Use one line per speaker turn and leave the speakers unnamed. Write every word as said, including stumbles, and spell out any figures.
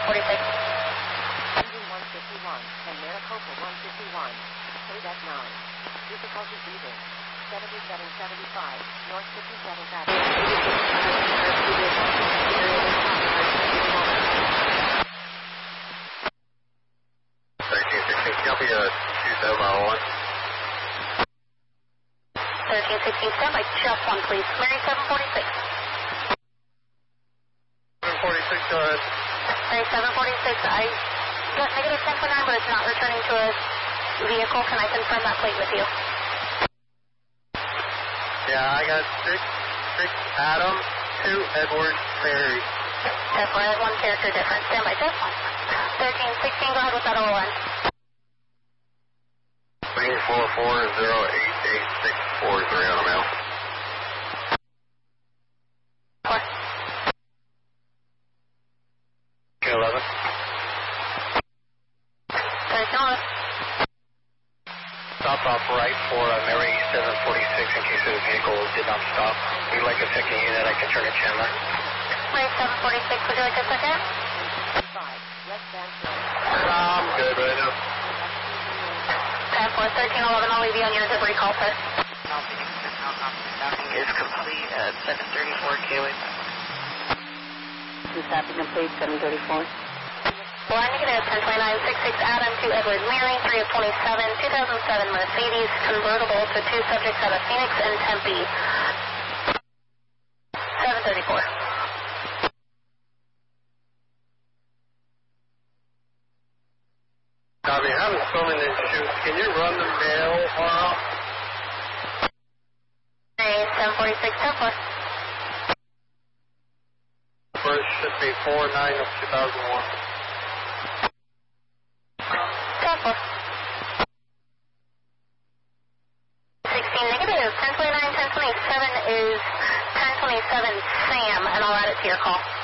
forty-six.
Engine one fifty-one and Maricopa one fifty-one. Kodak nine. Difficulty breathing. seventy-seven seventy-five. North fifty-seventh Avenue.
thirteen sixteen, copy uh, two seven mile one.
thirteen sixteen, stand by just one, please. Mary seven forty-six.
seven forty-six, go ahead.
Mary seven forty-six, I got negative ten point nine, but it's not returning to a vehicle. Can I confirm that plate with you?
Yeah, I got six, six Adam, two Edward, Mary.
Definitely has one character difference. Stand by just one. thirteen sixteen, go ahead with that O one.
three four four zero eight eight six four three on a mail.
Four.
eleven.
thirteen eleven.
Stop off right for uh, Mary seven forty-six in case the vehicle did not stop. We'd like a second unit. I can turn it Chandler.
Mary seven forty-six, would you like a second?
five. Westbound train.
I'm good right now.
ten four, thirteen eleven, I'll leave you on your debris call, sir.
Stopping is complete at seven thirty-four K W.
Stopping complete, seven thirty-four.
Line negative ten twenty-nine, sixty-six Adam, two Edward Mary, three of twenty-seven, two thousand seven Mercedes, convertible to two subjects out of Phoenix and Tempe. seven thirty-four.
Copy, having so many issues. Can you run the mail off?
Mary seven forty-six, ten four.
First should be four nine of two thousand one.
ten four. sixteen negative, ten twenty-nine, ten twenty-seven is ten twenty-seven Sam, and I'll add it to your call.